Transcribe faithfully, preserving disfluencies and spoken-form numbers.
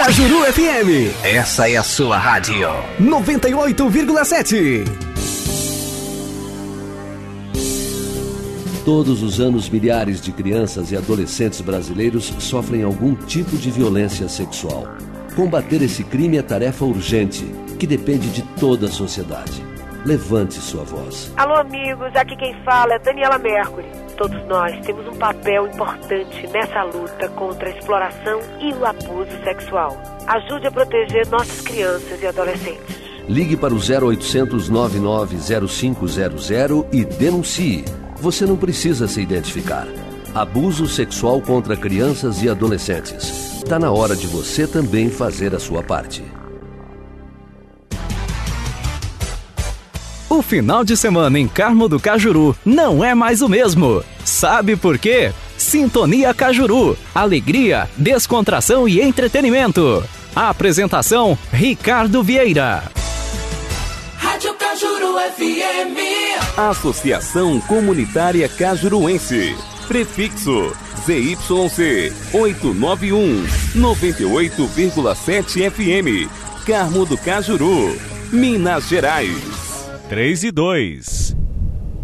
Cajuru F M. Essa é a sua rádio. noventa e oito vírgula sete. Todos os anos, milhares de crianças e adolescentes brasileiros sofrem algum tipo de violência sexual. Combater esse crime é tarefa urgente, que depende de toda a sociedade. Levante sua voz. Alô, amigos, aqui quem fala é Daniela Mercury. Todos nós temos um papel importante nessa luta contra a exploração e o abuso sexual. Ajude a proteger nossas crianças e adolescentes. Ligue para o zero oitocentos, nove nove zero cinco zero zero e denuncie. Você não precisa se identificar. Abuso sexual contra crianças e adolescentes. Está na hora de você também fazer a sua parte. O final de semana em Carmo do Cajuru não é mais o mesmo. Sabe por quê? Sintonia Cajuru. Alegria, descontração e entretenimento. A apresentação, Ricardo Vieira. Rádio Cajuru F M. Associação Comunitária Cajuruense. Prefixo Z Y C oitocentos e noventa e um, noventa e oito vírgula sete F M. Carmo do Cajuru, Minas Gerais. três e dois.